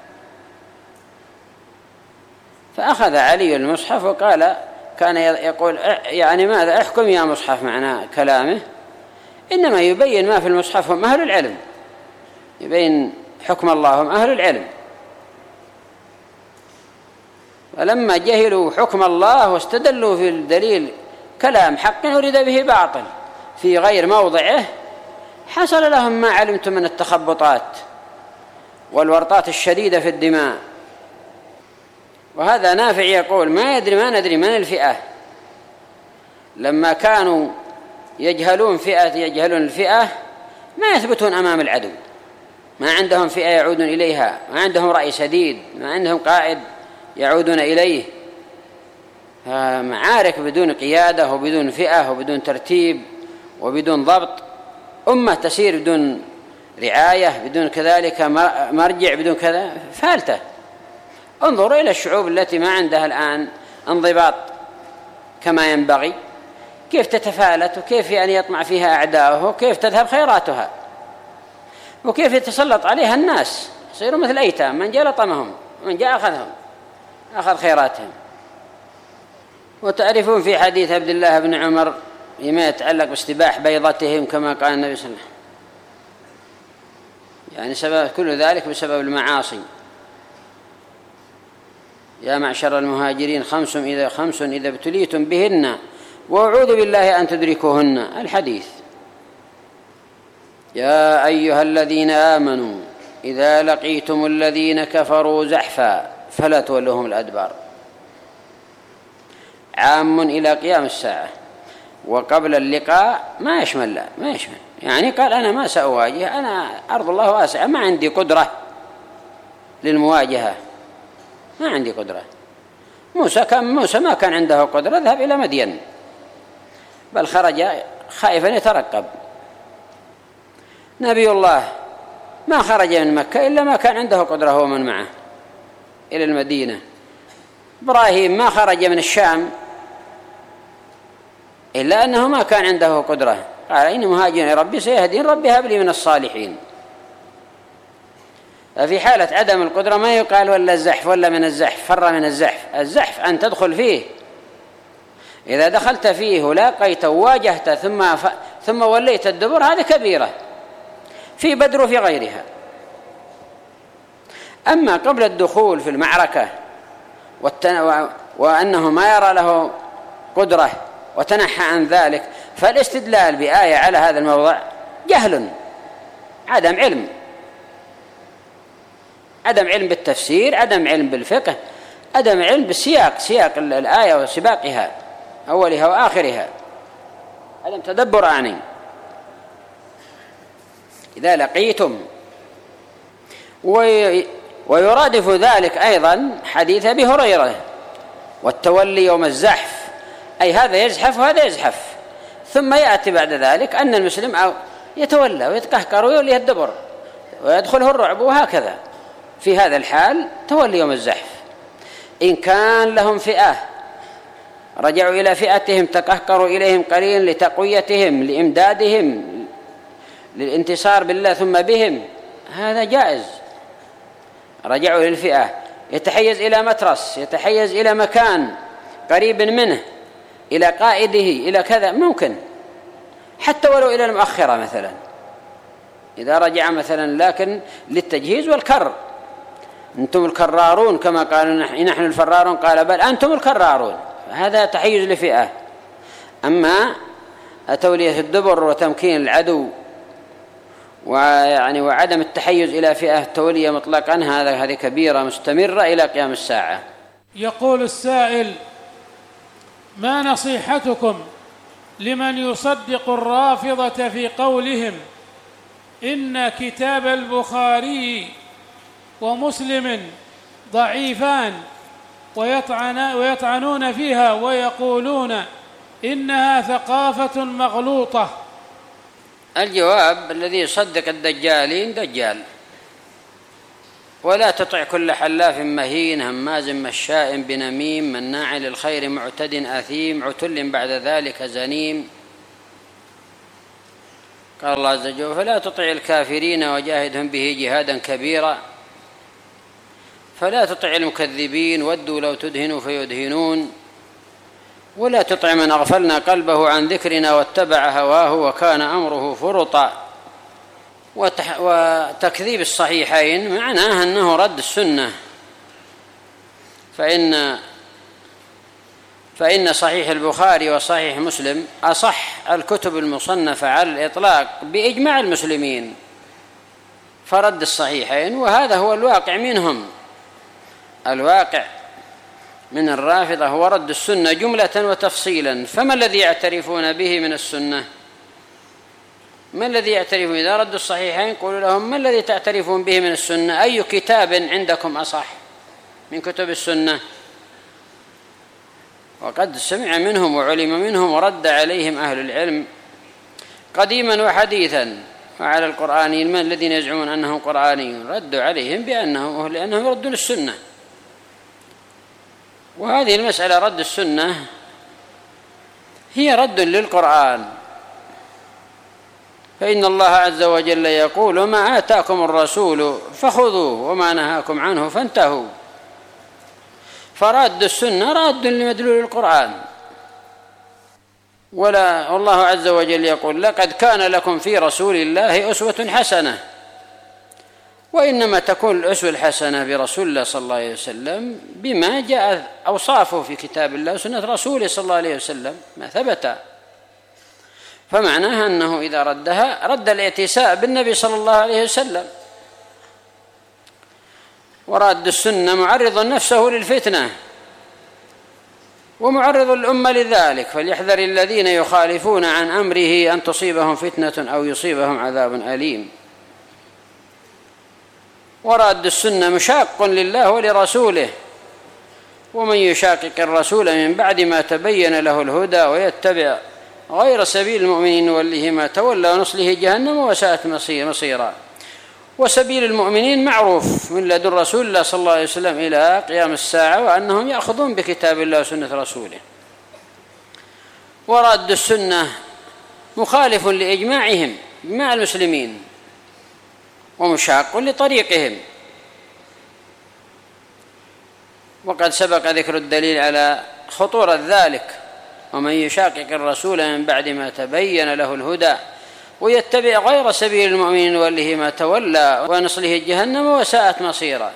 فأخذ علي المصحف وقال، كان يقول يعني ماذا أحكم يا مصحف؟ معنى كلامه إنما يبين ما في المصحف، هم أهل العلم، يبين حكم الله، هم أهل العلم. فلما جهلوا حكم الله واستدلوا في الدليل كلام حق أريد به باطل في غير موضعه، حصل لهم ما علمتم من التخبطات والورطات الشديدة في الدماء. وهذا نافع يقول ما ندري من الفئة، لما كانوا يجهلون الفئة ما يثبتون أمام العدو، ما عندهم فئة يعودون إليها، ما عندهم رأي سديد، ما عندهم قائد يعودون إليه. معارك بدون قيادة وبدون فئة وبدون ترتيب وبدون ضبط، أمة تسير بدون رعاية، بدون كذلك مرجع، بدون كذا، فالتة. انظروا إلى الشعوب التي ما عندها الآن انضباط كما ينبغي، كيف تتفالت وكيف يعني يطمع فيها أعداؤه وكيف تذهب خيراتها وكيف يتسلط عليها الناس، يصيروا مثل أيتام، من جاء لطمهم ومن جاء أخذهم، أخذ خيراتهم. وتعرفون في حديث عبد الله بن عمر فيما يتعلق باستباح بيضتهم كما قال النبي صلى الله عليه وسلم، يعني سبب كل ذلك بسبب المعاصي. يا معشر المهاجرين خمس إذا ابتليتم بهن وأعوذ بالله أن تدركوهن، الحديث. يا أيها الذين آمنوا إذا لقيتم الذين كفروا زحفا فلا تولوهم الأدبار، عام إلى قيام الساعة. وقبل اللقاء ما يشمل يعني قال أنا ما سأواجه، أنا أرض الله واسعة، ما عندي قدرة للمواجهة، ما عندي قدرة. موسى ما كان عنده قدرة، ذهب إلى مدين، بل خرج خائفا يترقب. نبي الله ما خرج من مكة إلا ما كان عنده قدرة هو من معه إلى المدينة. إبراهيم ما خرج من الشام إلا أنه ما كان عنده قدرة، قال إني مهاجر ربي سيهدين، ربي هب لي من الصالحين. ففي حالة عدم القدرة ما يقال ولا الزحف ولا من الزحف، فر من الزحف. الزحف أن تدخل فيه، إذا دخلت فيه ولاقيته وواجهته ثم وليت الدبر، هذه كبيرة في بدر وفي غيرها. أما قبل الدخول في المعركة وأنه ما يرى له قدرة وتنحى عن ذلك، فالاستدلال بآية على هذا الموضع جهل، عدم علم بالتفسير، عدم علم بالفقه، عدم علم بالسياق، سياق الآية وسباقها أولها وآخرها، عدم تدبر آني. إذا لقيتم، ويرادف ذلك أيضا حديث أبي هريرة والتولي يوم الزحف، أي هذا يزحف وهذا يزحف، ثم يأتي بعد ذلك أن المسلم يتولى ويتقهقر ويولي الدبر ويدخله الرعب، وهكذا. في هذا الحال تولي يوم الزحف. إن كان لهم فئة رجعوا إلى فئتهم، تقهقروا إليهم قليلا لتقويتهم، لإمدادهم، للانتصار بالله ثم بهم، هذا جائز. رجعوا للفئة، يتحيز إلى مترس، يتحيز إلى مكان قريب منه، إلى قائده، إلى كذا، ممكن حتى ولو إلى المؤخرة مثلا، إذا رجع مثلا، لكن للتجهيز والكر. أنتم الكرارون كما قالوا نحن الفرارون، قال بل أنتم الكرارون، هذا تحيز لفئة. أما تولية الدبر وتمكين العدو وعدم التحيز إلى فئة تولية مطلقا، هذه كبيرة مستمرة إلى قيام الساعة. يقول السائل: ما نصيحتكم لمن يصدق الرافضة في قولهم إن كتاب البخاري ومسلم ضعيفان ويطعنون فيها ويقولون إنها ثقافة مغلوطة؟ الجواب: الذي يصدق الدجالين دجال، ولا تطع كل حلاف مهين هماز مشاء بنميم مناع للخير معتد أثيم عتل بعد ذلك زنيم. قال الله عز وجل فلا تطع الكافرين وجاهدهم به جهادا كبيرا. فلا تطع المكذبين ودوا لو تدهنوا فيدهنون. ولا تطع من أغفلنا قلبه عن ذكرنا واتبع هواه وكان أمره فرطا. وتكذيب الصحيحين معناه أنه رد السنة، فإن صحيح البخاري وصحيح مسلم أصح الكتب المصنفة على الإطلاق بإجماع المسلمين، فرد الصحيحين وهذا هو الواقع منهم. الواقع من الرافضة هو رد السنة جملة وتفصيلا. فما الذي يعترفون به من السنة؟ ما الذي يعترفون؟ إذا ردوا الصحيحين قولوا لهم ما الذي تعترفون به من السنة؟ أي كتاب عندكم أصح من كتب السنة؟ وقد سمع منهم وعلم منهم ورد عليهم أهل العلم قديما وحديثا. وعلى القرآنيين من الذين يزعمون أنهم قرآنيون ردوا عليهم لأنهم يردون السنة. وهذه المسألة رد السنة هي رد للقرآن، فإن الله عز وجل يقول ما آتاكم الرسول فخذوه وما نهاكم عنه فانتهوا. فرد السنة رد لمدلول القرآن. والله عز وجل يقول لقد كان لكم في رسول الله أسوة حسنة. وإنما تكون الأسوة الحسنة برسول الله صلى الله عليه وسلم بما جاء أوصافه في كتاب الله وسنة رسوله صلى الله عليه وسلم ما ثبت. فمعناها أنه إذا ردها رد الاعتساء بالنبي صلى الله عليه وسلم. وراد السنة معرض نفسه للفتنة ومعرض الأمة لذلك، فليحذر الذين يخالفون عن أمره أن تصيبهم فتنة أو يصيبهم عذاب أليم. وراد السنة مشاق لله ولرسوله، ومن يشاقق الرسول من بعد ما تبين له الهدى ويتبع غير سبيل المؤمنين نوله ما تولى ونصله جهنم وساءت مصيرا. وسبيل المؤمنين معروف من لدن رسول الله صلى الله عليه وسلم إلى قيام الساعة، وأنهم يأخذون بكتاب الله وسنة رسوله. وراد السنة مخالف لإجماعهم مع المسلمين ومشاق لطريقهم. وقد سبق ذكر الدليل على خطورة ذلك. ومن يشاقق الرسول من بعد ما تبين له الهدى ويتبع غير سبيل المؤمنين نوله ما تولى ونصله جهنم وساءت مصيرا.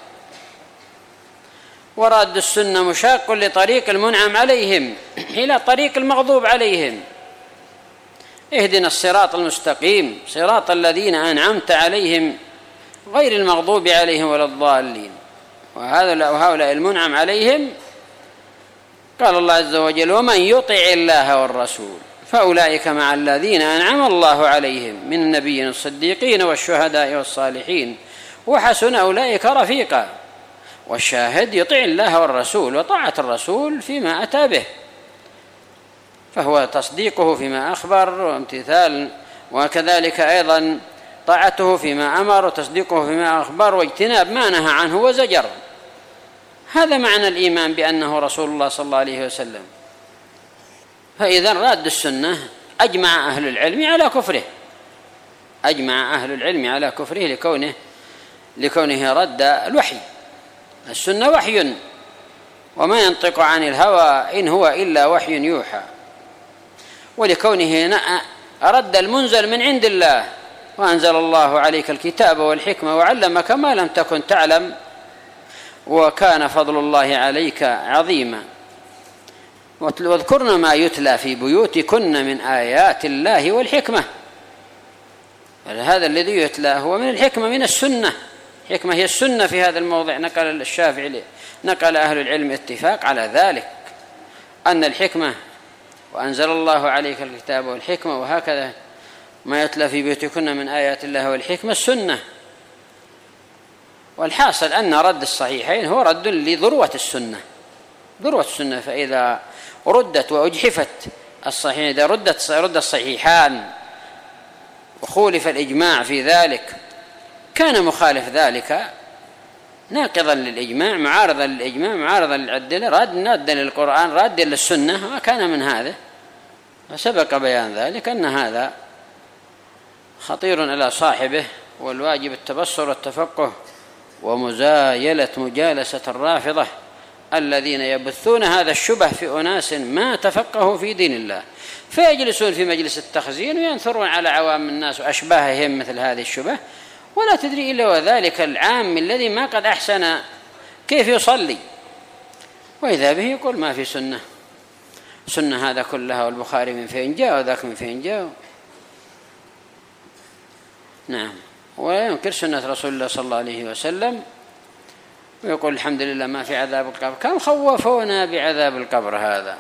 وراد السنة مشاق لطريق المنعم عليهم إلى طريق المغضوب عليهم. اهدنا الصراط المستقيم صراط الذين أنعمت عليهم غير المغضوب عليهم ولا الضالين. وهؤلاء المنعم عليهم قال الله عز وجل ومن يطع الله والرسول فأولئك مع الذين أنعم الله عليهم من النبيين الصديقين والشهداء والصالحين وحسن أولئك رفيقا. والشاهد يطيع الله والرسول، وطاعة الرسول فيما أتى به فهو تصديقه فيما أخبر وامتثال، وكذلك أيضا طاعته فيما أمر وتصديقه فيما أخبر واجتناب ما نهى عنه وزجر. هذا معنى الإيمان بأنه رسول الله صلى الله عليه وسلم. فإذا راد السنة أجمع أهل العلم على كفره، أجمع أهل العلم على كفره لكونه رد الوحي. السنة وحي وما ينطق عن الهوى إن هو إلا وحي يوحى، ولكونه رد المنزل من عند الله وأنزل الله عليك الكتاب والحكمة وعلمك ما لم تكن تعلم وكان فضل الله عليك عظيما. واذكرن ما يتلى في بيوتكن من آيات الله والحكمة. هذا الذي يتلى هو من الحكمة من السنة. الحكمة هي السنة في هذا الموضع. نقل أهل العلم اتفاق على ذلك أن الحكمة وأنزل الله عليك الكتاب والحكمة وهكذا ما يتلى في بيوتكن من آيات الله والحكمة السنة. والحاصل أن رد الصحيحين هو رد لذروة السنة، ذروة السنة. فإذا ردت وأجحفت الصحيح، إذا رد الصحيحان وخولف الإجماع في ذلك كان مخالف ذلك ناقضا للإجماع، معارضا للإجماع، معارضا للأدلة، رادا للقرآن، رادا للسنة، ما كان من هذا. وسبق بيان ذلك أن هذا خطير على صاحبه، والواجب التبصر والتفقه ومزايلة مجالسة الرافضة الذين يبثون هذا الشبه في أناس ما تفقهوا في دين الله، فيجلسون في مجلس التخزين وينثرون على عوام الناس وأشباههم مثل هذه الشبه، ولا تدري إلا وذلك العام الذي ما قد أحسن كيف يصلي، وإذا به يقول ما في سنة هذا كلها، والبخاري من فين جاء وذاك من فين جاء. نعم، ولا ينكر سنة رسول الله صلى الله عليه وسلم، ويقول الحمد لله ما في عذاب القبر. كم خوفونا بعذاب القبر هذا،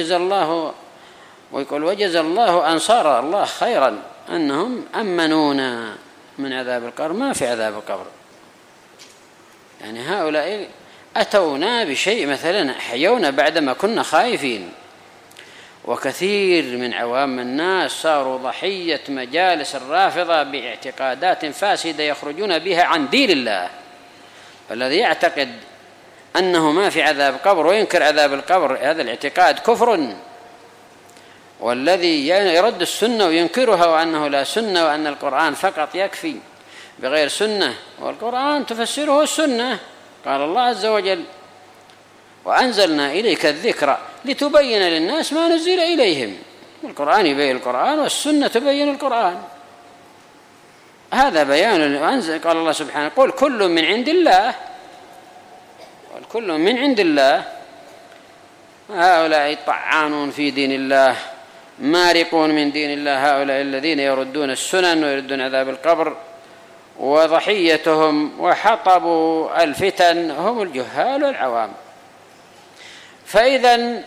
ويقول وجزى الله أنصار الله خيرا أنهم أمنونا من عذاب القبر، ما في عذاب القبر. يعني هؤلاء أتونا بشيء مثلا أحيونا بعدما كنا خائفين. وكثير من عوام الناس صاروا ضحية مجالس الرافضة باعتقادات فاسدة يخرجون بها عن دين الله. فالذي يعتقد أنه ما في عذاب قبر وينكر عذاب القبر هذا الاعتقاد كفر، والذي يرد السنة وينكرها وأنه لا سنة وأن القرآن فقط يكفي بغير سنة، والقرآن تفسره السنة. قال الله عز وجل وأنزلنا إليك الذكر لتبين للناس ما نزل إليهم. القرآن يبين القرآن والسنة تبين القرآن، هذا بيان. قال الله سبحانه قل كل من عند الله، والكل من عند الله. هؤلاء طعانون في دين الله، مارقون من دين الله، هؤلاء الذين يردون السنن ويردون عذاب القبر، وضحيتهم وحطبوا الفتن هم الجهال والعوام. فإذا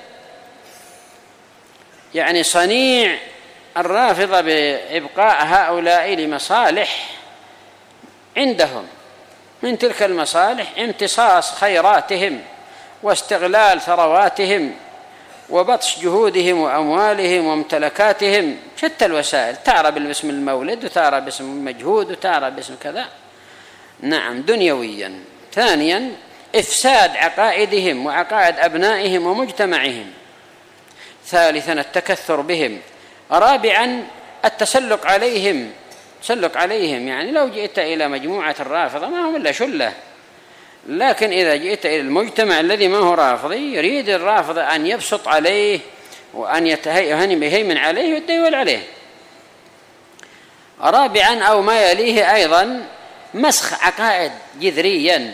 يعني صنيع الرافضة بإبقاء هؤلاء لمصالح عندهم، من تلك المصالح امتصاص خيراتهم واستغلال ثرواتهم وبطش جهودهم وأموالهم وممتلكاتهم، شتى الوسائل، تعرى باسم المولد وتعرى باسم المجهود وتعرى باسم كذا، نعم دنيويا. ثانيا إفساد عقائدهم وعقائد أبنائهم ومجتمعهم. ثالثا التكثر بهم. رابعا التسلق عليهم، يعني لو جئت إلى مجموعة الرافضة ما هم إلا شلة، لكن إذا جئت إلى المجتمع الذي ما هو رافضي يريد الرافض أن يبسط عليه وأن يهيمن عليه ويتداول عليه. رابعا أو ما يليه أيضا مسخ عقائد جذريا،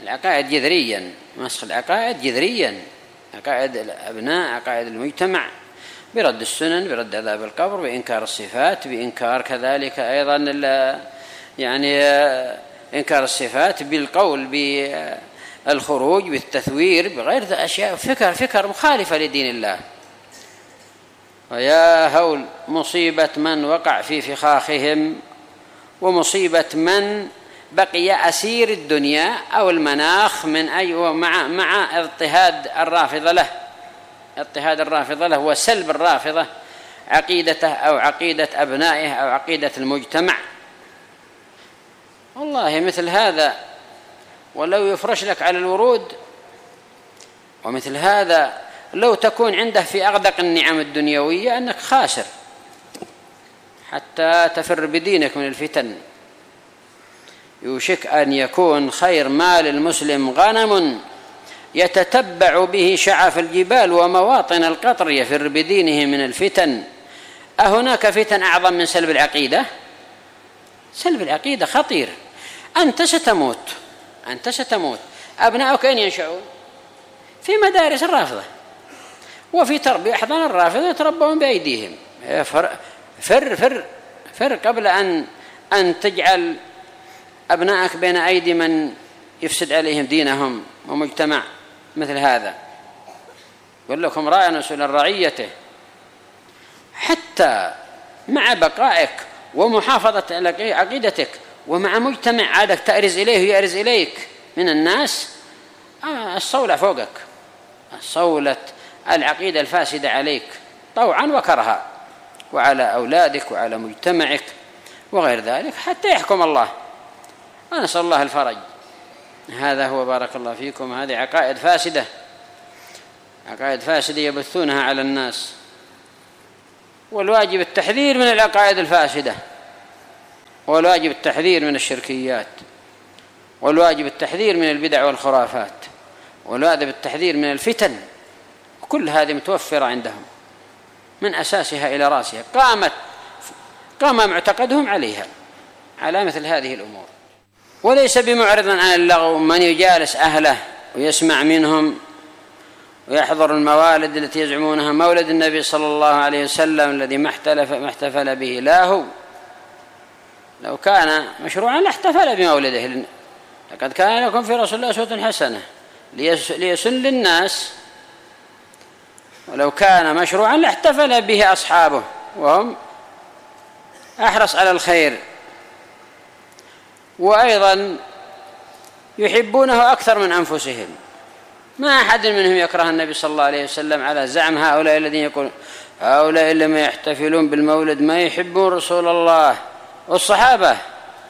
مسخ العقائد جذريا، عقائد الأبناء، عقائد المجتمع، برد السنن، برد عذاب القبر، بإنكار الصفات، بإنكار كذلك أيضا يعني إنكار الصفات، بالقول بالخروج بالتثوير بغير ذا أشياء، فكر مخالفة لدين الله. ويا هول مصيبة من وقع في فخاخهم، ومصيبة من بقي أسير الدنيا أو المناخ من مع اضطهاد الرافضة له وسلب الرافضة عقيدته أو عقيدة أبنائه أو عقيدة المجتمع. والله مثل هذا ولو يفرش لك على الورود، ومثل هذا لو تكون عنده في أغدق النعم الدنيوية أنك خاسر حتى تفر بدينك من الفتن. يوشك أن يكون خير مال المسلم غنم يتتبع به شعف الجبال ومواطن القطر يفر بدينه من الفتن. أهناك فتن أعظم من سلب العقيدة؟ سلب العقيدة خطير. أنت ستموت، أبناؤك أين ينشأون؟ في مدارس الرافضة وفي تربية أحضان الرافضة يتربون بأيديهم. فر قبل أن تجعل أبنائك بين أيدي من يفسد عليهم دينهم ومجتمع مثل هذا. يقول لكم راعٍ مسؤول رعيته، حتى مع بقائك ومحافظة على عقيدتك ومع مجتمع عادك تأرز إليه ويأرز إليك من الناس، الصولة فوقك، الصولة العقيدة الفاسدة عليك طوعا وكرها، وعلى أولادك وعلى مجتمعك وغير ذلك، حتى يحكم الله. ونسأل الله الفرج. هذا هو بارك الله فيكم. هذه عقائد فاسدة، عقائد فاسدة يبثونها على الناس، والواجب التحذير من العقائد الفاسدة، والواجب التحذير من الشركيات، والواجب التحذير من البدع والخرافات، والواجب التحذير من الفتن. كل هذه متوفرة عندهم من أساسها إلى رأسها، قام معتقدهم عليها، على مثل هذه الأمور. وليس بمعرض عن اللغو من يجالس أهله ويسمع منهم ويحضر الموالد التي يزعمونها مولد النبي صلى الله عليه وسلم الذي ما احتفل به لا هو. لو كان مشروعا لاحتفل بمولده، لقد كان لكم في رسول الله أسوة حسنة ليسن للناس، ولو كان مشروعا لاحتفل به أصحابه وهم أحرص على الخير، وأيضا يحبونه أكثر من أنفسهم. ما أحد منهم يكره النبي صلى الله عليه وسلم على زعم هؤلاء الذين يقولون هؤلاء لما يحتفلون بالمولد ما يحبون رسول الله. والصحابة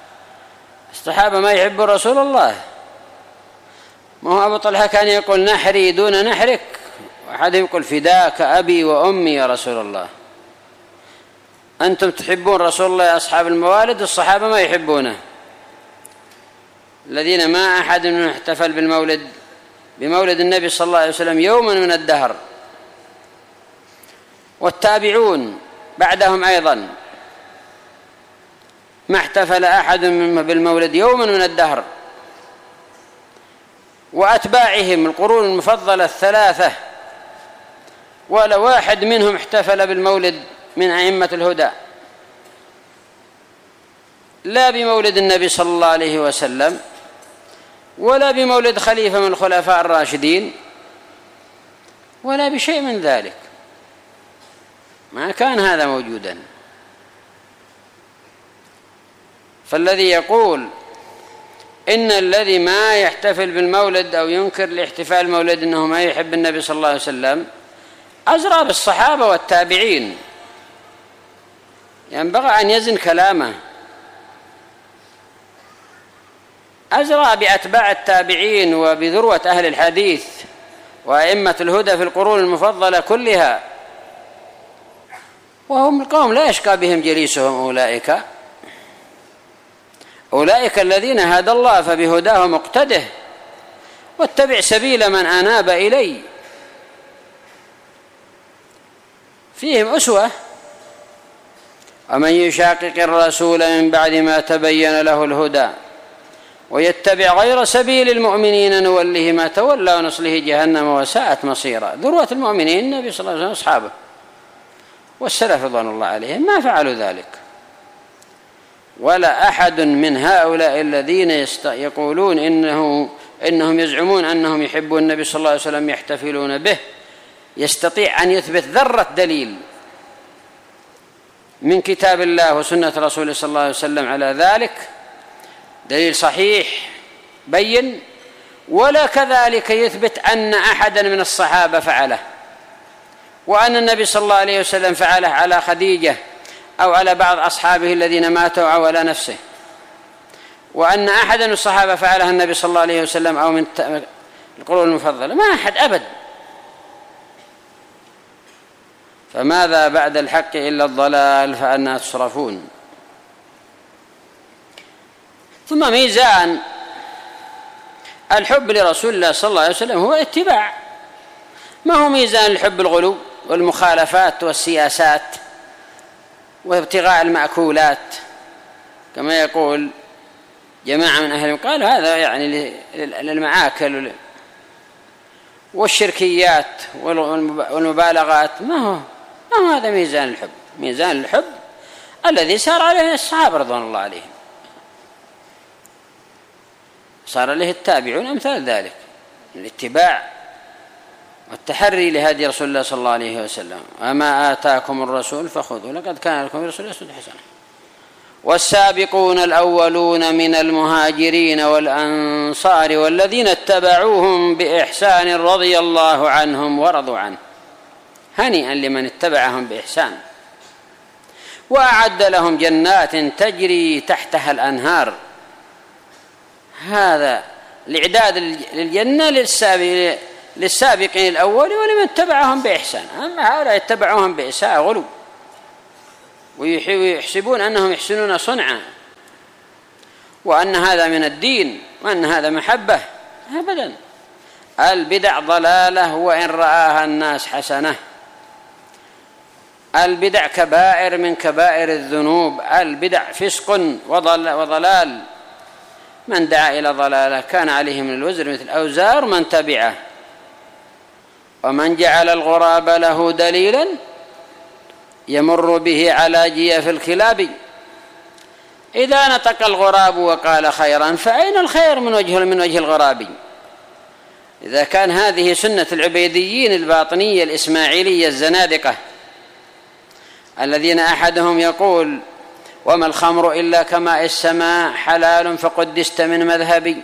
ما يحبون رسول الله. ما هو أبو طلحة كان يقول نحري دون نحرك، وأحدهم يقول فداك أبي وأمي يا رسول الله. أنتم تحبون رسول الله يا أصحاب الموالد، الصحابة ما يحبونه، الذين ما أحد منهم احتفل بمولد النبي صلى الله عليه وسلم يوما من الدهر. والتابعون بعدهم أيضا ما احتفل أحد منهم بالمولد يوما من الدهر. وأتباعهم القرون المفضلة الثلاثة ولا واحد منهم احتفل بالمولد من أئمة الهدى، لا بمولد النبي صلى الله عليه وسلم ولا بمولد خليفة من الخلفاء الراشدين ولا بشيء من ذلك، ما كان هذا موجودا. فالذي يقول إن الذي ما يحتفل بالمولد أو ينكر لاحتفال المولد أنه ما يحب النبي صلى الله عليه وسلم أزرى بالصحابة والتابعين، ينبغي أن يزن كلامه. أزرى بأتباع التابعين وبذروة أهل الحديث وأئمة الهدى في القرون المفضلة كلها، وهم القوم لا يشقى بهم جليسهم. أولئك الذين هدى الله فبهداه مقتده، واتبع سبيل من أناب إلي. فيهم أسوة. ومن يشاقق الرسول من بعد ما تبين له الهدى ويتبع غير سبيل المؤمنين نوله ما تولى ونصله جهنم وساءت مصيرا. ذروة المؤمنين النبي صلى الله عليه وسلم أصحابه والسلف رضوان الله عليهم ما فعلوا ذلك، ولا أحد من هؤلاء الذين يقولون إنهم يزعمون أنهم يحبون النبي صلى الله عليه وسلم يحتفلون به يستطيع أن يثبت ذرة دليل من كتاب الله وسنة رسوله صلى الله عليه وسلم على ذلك، دليل صحيح بين، ولا كذلك يثبت أن أحدا من الصحابة فعله، وأن النبي صلى الله عليه وسلم فعله على خديجة أو على بعض أصحابه الذين ماتوا أو على نفسه، وأن أحدا من الصحابة فعلها النبي صلى الله عليه وسلم أو من القرون المفضلة، ما أحد أبد. فماذا بعد الحق إلا الضلال فأنى تصرفون. ثم ميزان الحب لرسول الله صلى الله عليه وسلم هو اتباع، ما هو ميزان الحب الغلو والمخالفات والسياسات وابتغاء المأكولات كما يقول جماعة من أهل قال هذا يعني للمعاكل والشركيات والمبالغات. ما هو هذا ميزان الحب. ميزان الحب الذي سار عليه الصحابة رضوان الله عليهم، صار عليه التابعون أمثال ذلك، الاتباع والتحري لهدي رسول الله صلى الله عليه وسلم. وما آتاكم الرسول فخذوا لقد كان لكم في رسول الله أسوة حسنة. والسابقون الأولون من المهاجرين والأنصار والذين اتبعوهم بإحسان رضي الله عنهم ورضوا عنه. هنيئا لمن اتبعهم بإحسان، وأعد لهم جنات تجري تحتها الأنهار. هذا الإعداد للجنة للسابقين الأول ولمن تبعهم بإحسان. أما هؤلاء يتبعوهم بإساءة غلو ويحسبون أنهم يحسنون صنعا وأن هذا من الدين وأن هذا محبة. أبدا، البدع ضلالة وإن رآها الناس حسنة. البدع كبائر من كبائر الذنوب. البدع فسق وضلال. من دعا إلى ضلالة كان عليه من الوزر مثل أوزار من تبعه. ومن جعل الغراب له دليلا يمر به على جيف الكلاب. إذا نطق الغراب وقال خيرا فأين الخير من وجه الغراب؟ إذا كان هذه سنة العبيديين الباطنية الإسماعيلية الزنادقة الذين أحدهم يقول وما الخمر إلا كماء السماء حلال فقدست من مذهبي،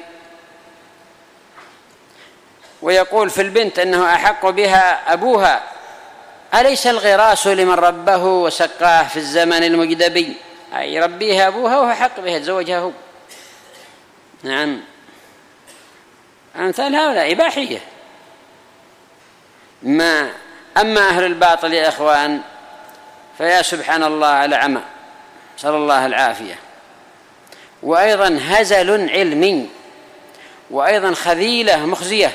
ويقول في البنت أنه أحق بها أبوها، أليس الغراس لمن ربه وسقاه في الزمن المجدبي؟ أي ربيها أبوها وهو حق بها تزوجها هو. نعم، أمثال هؤلاء إباحية. أما أهل الباطل يا إخوان فيا سبحان الله على عمى، صلى الله العافية، وأيضا هزل علمي، وأيضا خذيلة مخزية.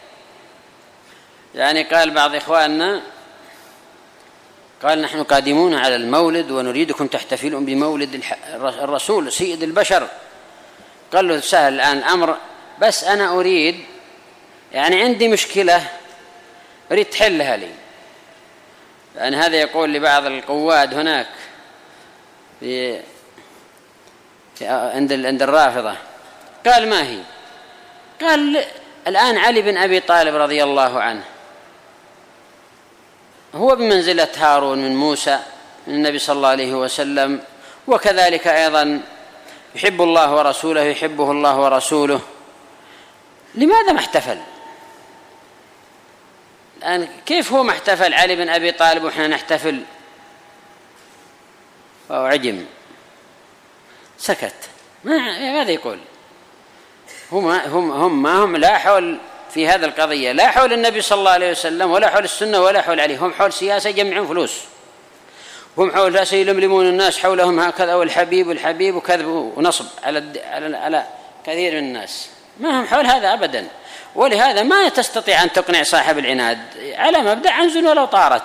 يعني قال بعض إخواننا قال نحن قادمون على المولد ونريدكم تحتفلون بمولد الرسول سيد البشر. قال له سهل الآن الأمر، بس أنا أريد يعني عندي مشكلة أريد تحلها لي. يعني هذا يقول لبعض القواد هناك عند الرافضة. قال ما هي؟ قال الآن علي بن أبي طالب رضي الله عنه هو بمنزلة هارون من موسى من النبي صلى الله عليه وسلم، وكذلك أيضا يحب الله ورسوله يحبه الله ورسوله. لماذا ما احتفل؟ الآن كيف هو ما احتفل علي بن أبي طالب وإحنا نحتفل؟ فهو عجم سكت. ماذا يقول؟ هم لا حول في هذا القضية، لا حول النبي صلى الله عليه وسلم ولا حول السنة ولا حول عليه. هم حول سياسة يجمعون فلوس، هم حول رأسه يلملمون الناس حولهم هكذا والحبيب وكذب ونصب على كثير من الناس. ما هم حول هذا أبدا. ولهذا ما تستطيع أن تقنع صاحب العناد على مبدأ عنز ولو طارت.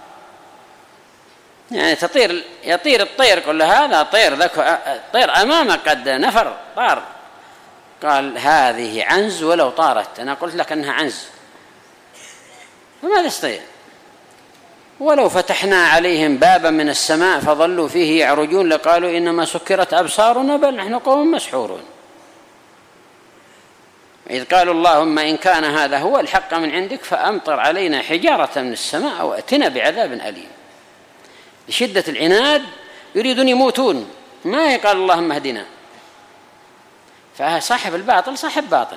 يعني يطير الطير كل هذا طير أمامك قد نفر طار. قال هذه عنز ولو طارت، أنا قلت لك أنها عنز، فماذا يستطيع؟ ولو فتحنا عليهم بابا من السماء فظلوا فيه يعرجون لقالوا إنما سكرت أبصارنا بل نحن قوم مسحورون. إذ قالوا اللهم إن كان هذا هو الحق من عندك فأمطر علينا حجارة من السماء وأتنا بعذاب أليم. لشدة العناد يريدون يموتون، ما يقال اللهم اهدنا. فصاحب الباطل صاحب باطل.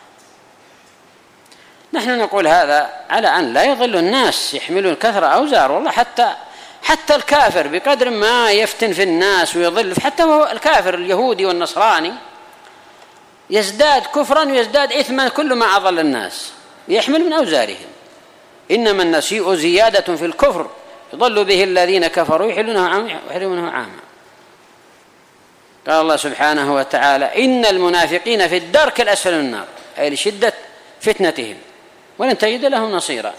نحن نقول هذا على أن لا يضل الناس يحملون كثرة أوزار. والله حتى الكافر بقدر ما يفتن في الناس ويضل، حتى هو الكافر اليهودي والنصراني يزداد كفرا ويزداد إثما كل ما أضل الناس، يحمل من أوزارهم. إنما النسيء زيادة في الكفر يضل به الذين كفروا يحلونه عاما. قال الله سبحانه وتعالى إن المنافقين في الدرك الأسفل من النار، أي لشدة فتنتهم ولن تجد لهم نصيرا.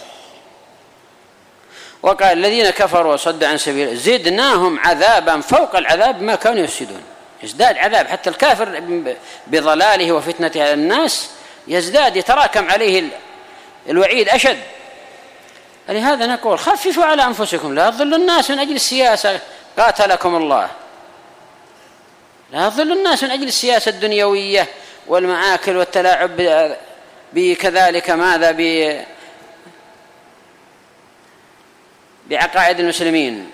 وقال الذين كفروا وصدوا عن سبيل زدناهم عذابا فوق العذاب ما كانوا يفسدون. يزداد عذاب حتى الكافر بضلاله وفتنته على الناس، يزداد يتراكم عليه الوعيد أشد. لهذا نقول خففوا على أنفسكم لا تضلوا الناس من أجل السياسة، قاتلكم الله. لا تضلوا الناس من أجل السياسة الدنيوية والمآكل والتلاعب بكذلك ماذا بعقائد المسلمين.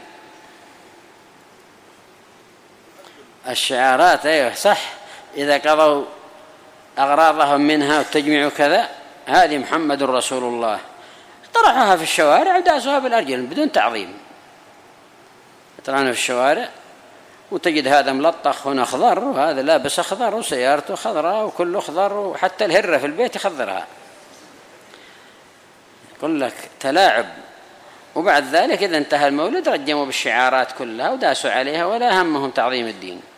الشعارات أيوه صح، إذا قضوا أغراضهم منها وتجمعوا كذا هذه محمد رسول الله، طرحوها في الشوارع وداسوها بالأرجل بدون تعظيم. طرحوها في الشوارع وتجد هذا ملطخ هنا أخضر وهذا لابس أخضر وسيارته خضراء وكله أخضر وحتى الهرة في البيت يخضرها. يقول لك تلاعب. وبعد ذلك إذا انتهى المولد رجموا بالشعارات كلها وداسوا عليها ولا همهم تعظيم الدين.